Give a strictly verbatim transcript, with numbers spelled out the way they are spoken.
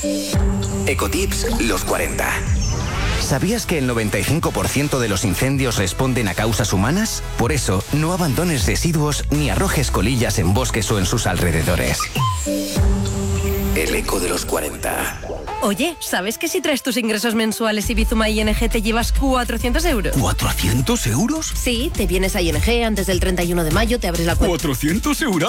Ecotips los cuarenta. ¿Sabías que el noventa y cinco por ciento de los incendios responden a causas humanas? Por eso, no abandones residuos ni arrojes colillas en bosques o en sus alrededores. El eco de los cuarenta. Oye, ¿sabes que si traes tus ingresos mensuales y Bizuma I N G te llevas cuatrocientos euros? ¿cuatrocientos euros? Sí, te vienes a I N G antes del treinta y uno de mayo, te abres la cuenta. ¿cuatrocientos euros?